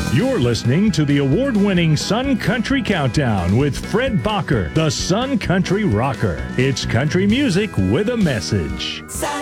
You're listening to the award-winning Sun Country Countdown with Fred Bacher, the Sun Country Rocker. It's country music with a message.